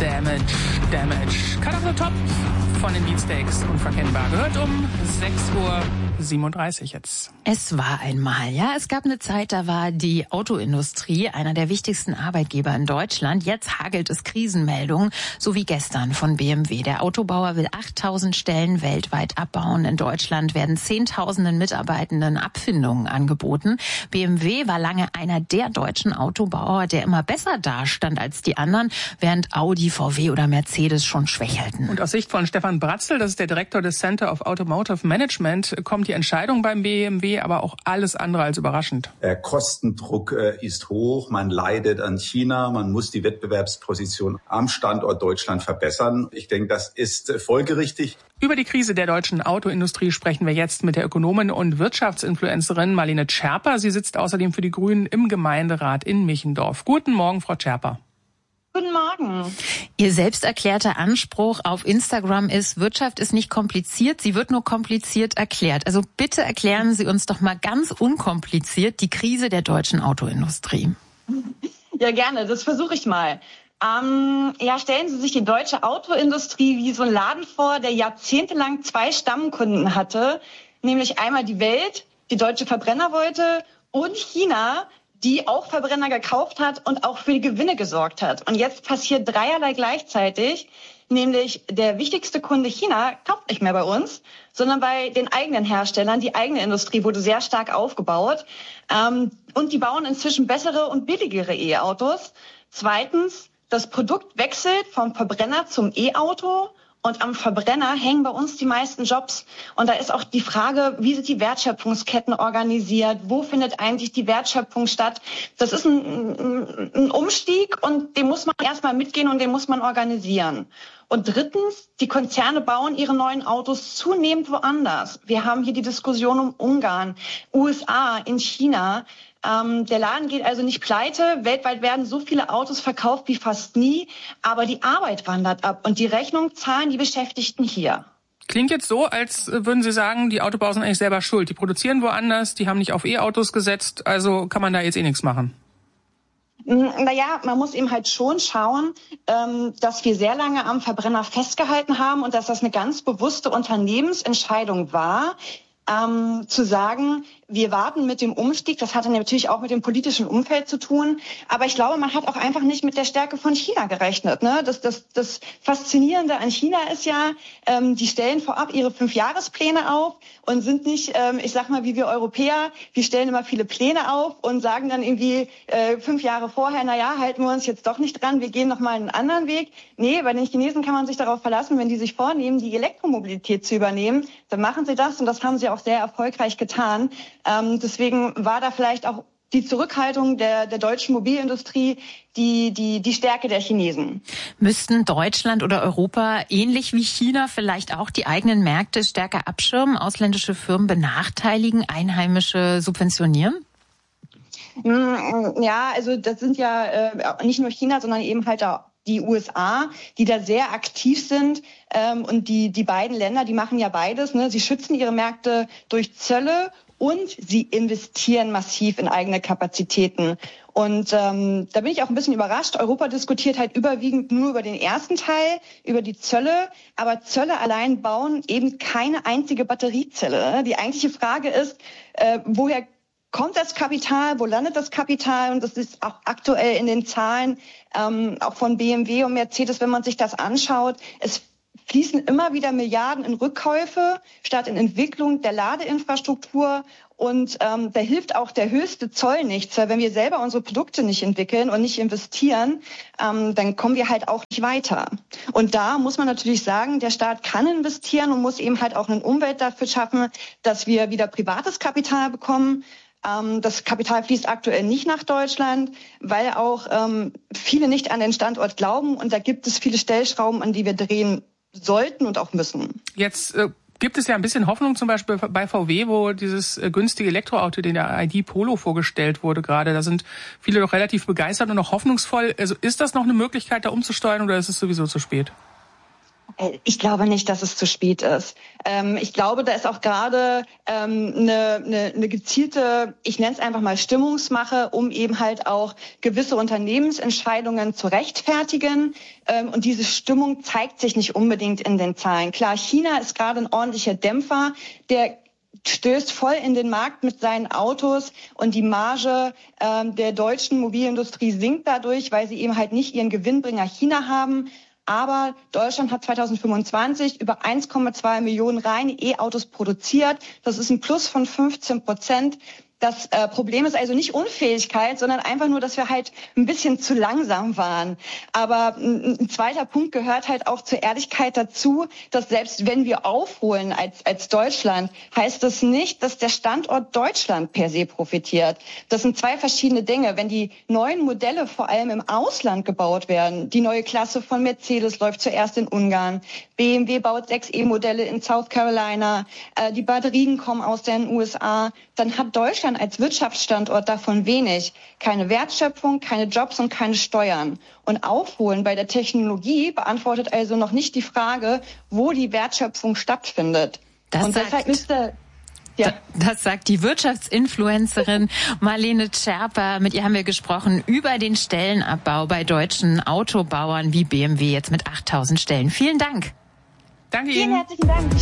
Damage. Cut of the Top von den Beatsteaks, unverkennbar. Gehört um 6:37 Uhr jetzt. Es war einmal, ja. Es gab eine Zeit, da war die Autoindustrie einer der wichtigsten Arbeitgeber in Deutschland. Jetzt hagelt es Krisenmeldungen, so wie gestern von BMW. Der Autobauer will 8.000 Stellen weltweit abbauen. In Deutschland werden Zehntausenden Mitarbeitenden Abfindungen angeboten. BMW war lange einer der deutschen Autobauer, der immer besser dastand als die anderen, während Audi, VW oder Mercedes schon schwächelten. Und aus Sicht von Stefan Bratzel, das ist der Direktor des Center of Automotive Management, kommt die Entscheidung beim BMW aber auch alles andere als überraschend. Der Kostendruck ist hoch, man leidet an China, man muss die Wettbewerbsposition am Standort Deutschland verbessern. Ich denke, das ist folgerichtig. Über die Krise der deutschen Autoindustrie sprechen wir jetzt mit der Ökonomin und Wirtschaftsinfluencerin Marlene Scherper. Sie sitzt außerdem für die Grünen im Gemeinderat in Michendorf. Guten Morgen, Frau Scherper. Guten Morgen. Ihr selbst erklärter Anspruch auf Instagram ist, Wirtschaft ist nicht kompliziert, sie wird nur kompliziert erklärt. Also bitte erklären Sie uns doch mal ganz unkompliziert die Krise der deutschen Autoindustrie. Ja, gerne, das versuche ich mal. Stellen Sie sich die deutsche Autoindustrie wie so einen Laden vor, der jahrzehntelang zwei Stammkunden hatte, nämlich einmal die Welt, die deutsche Verbrennerbeute, und China, die auch Verbrenner gekauft hat und auch für die Gewinne gesorgt hat. Und jetzt passiert dreierlei gleichzeitig, nämlich der wichtigste Kunde China kauft nicht mehr bei uns, sondern bei den eigenen Herstellern. Die eigene Industrie wurde sehr stark aufgebaut. Und die bauen inzwischen bessere und billigere E-Autos. Zweitens, das Produkt wechselt vom Verbrenner zum E-Auto. Und am Verbrenner hängen bei uns die meisten Jobs. Und da ist auch die Frage, wie sind die Wertschöpfungsketten organisiert? Wo findet eigentlich die Wertschöpfung statt? Das ist ein Umstieg und den muss man erstmal mitgehen und den muss man organisieren. Und drittens, die Konzerne bauen ihre neuen Autos zunehmend woanders. Wir haben hier die Diskussion um Ungarn, USA, in China. Der Laden geht also nicht pleite. Weltweit werden so viele Autos verkauft wie fast nie. Aber die Arbeit wandert ab und die Rechnung zahlen die Beschäftigten hier. Klingt jetzt so, als würden Sie sagen, die Autobauer sind eigentlich selber schuld. Die produzieren woanders, die haben nicht auf E-Autos gesetzt, also kann man da jetzt nichts machen. Naja, man muss eben halt schon schauen, dass wir sehr lange am Verbrenner festgehalten haben und dass das eine ganz bewusste Unternehmensentscheidung war, zu sagen, wir warten mit dem Umstieg. Das hatte natürlich auch mit dem politischen Umfeld zu tun. Aber ich glaube, man hat auch einfach nicht mit der Stärke von China gerechnet. Ne? Das Faszinierende an China ist ja, die stellen vorab ihre 5-Jahrespläne auf und sind nicht, ich sag mal, wie wir Europäer, wir stellen immer viele Pläne auf und sagen dann irgendwie 5 Jahre vorher, halten wir uns jetzt doch nicht dran, wir gehen noch mal einen anderen Weg. Nee, bei den Chinesen kann man sich darauf verlassen, wenn die sich vornehmen, die Elektromobilität zu übernehmen, dann machen sie das und das haben sie auch sehr erfolgreich getan. Deswegen war da vielleicht auch die Zurückhaltung der deutschen Mobilindustrie die Stärke der Chinesen. Müssten Deutschland oder Europa ähnlich wie China vielleicht auch die eigenen Märkte stärker abschirmen, ausländische Firmen benachteiligen, einheimische subventionieren? Ja, also das sind ja nicht nur China, sondern eben halt auch die USA, die da sehr aktiv sind. Und die beiden Länder, die machen ja beides. Ne? Sie schützen ihre Märkte durch Zölle und sie investieren massiv in eigene Kapazitäten. Und da bin ich auch ein bisschen überrascht. Europa diskutiert halt überwiegend nur über den ersten Teil, über die Zölle. Aber Zölle allein bauen eben keine einzige Batteriezelle. Die eigentliche Frage ist, woher kommt das Kapital, wo landet das Kapital? Und das ist auch aktuell in den Zahlen auch von BMW und Mercedes, wenn man sich das anschaut. Es fließen immer wieder Milliarden in Rückkäufe statt in Entwicklung der Ladeinfrastruktur. Und da hilft auch der höchste Zoll nichts, weil wenn wir selber unsere Produkte nicht entwickeln und nicht investieren, dann kommen wir halt auch nicht weiter. Und da muss man natürlich sagen, der Staat kann investieren und muss eben halt auch eine Umwelt dafür schaffen, dass wir wieder privates Kapital bekommen. Das Kapital fließt aktuell nicht nach Deutschland, weil auch viele nicht an den Standort glauben. Und da gibt es viele Stellschrauben, an die wir drehen sollten und auch müssen. Jetzt gibt es ja ein bisschen Hoffnung, zum Beispiel bei VW, wo dieses günstige Elektroauto, den der ID Polo vorgestellt wurde gerade. Da sind viele doch relativ begeistert und noch hoffnungsvoll. Also ist das noch eine Möglichkeit, da umzusteuern oder ist es sowieso zu spät? Ich glaube nicht, dass es zu spät ist. Ich glaube, da ist auch gerade eine gezielte, ich nenne es einfach mal Stimmungsmache, um eben halt auch gewisse Unternehmensentscheidungen zu rechtfertigen. Und diese Stimmung zeigt sich nicht unbedingt in den Zahlen. Klar, China ist gerade ein ordentlicher Dämpfer, der stößt voll in den Markt mit seinen Autos und die Marge der deutschen Mobilindustrie sinkt dadurch, weil sie eben halt nicht ihren Gewinnbringer China haben. Aber Deutschland hat 2025 über 1,2 Millionen reine E-Autos produziert. Das ist ein Plus von 15%. Das Problem ist also nicht Unfähigkeit, sondern einfach nur, dass wir halt ein bisschen zu langsam waren. Aber ein zweiter Punkt gehört halt auch zur Ehrlichkeit dazu, dass selbst wenn wir aufholen als Deutschland, heißt das nicht, dass der Standort Deutschland per se profitiert. Das sind zwei verschiedene Dinge. Wenn die neuen Modelle vor allem im Ausland gebaut werden, die neue Klasse von Mercedes läuft zuerst in Ungarn, BMW baut 6 E-Modelle in South Carolina, die Batterien kommen aus den USA, dann hat Deutschland als Wirtschaftsstandort davon wenig. Keine Wertschöpfung, keine Jobs und keine Steuern. Und Aufholen bei der Technologie beantwortet also noch nicht die Frage, wo die Wertschöpfung stattfindet. Und deshalb müsste... Ja. Das sagt die Wirtschaftsinfluencerin Marlene Scherper. Mit ihr haben wir gesprochen über den Stellenabbau bei deutschen Autobauern wie BMW jetzt mit 8.000 Stellen. Vielen Dank. Danke Ihnen. Vielen herzlichen Dank.